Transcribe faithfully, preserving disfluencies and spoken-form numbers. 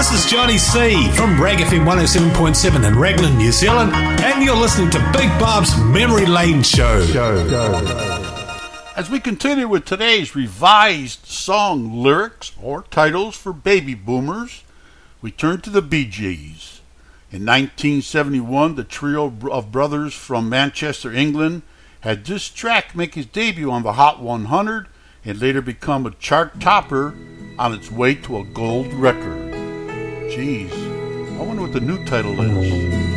This is Johnny C from Rag F M one oh seven point seven in Raglan, New Zealand, and you're listening to Big Bob's Memory Lane Show. Show, show. As we continue with today's revised song lyrics or titles for baby boomers, we turn to the Bee Gees. In nineteen seventy-one, the trio of brothers from Manchester, England, had this track make its debut on the Hot one hundred and later become a chart topper on its way to a gold record. Geez, I wonder what the new title is.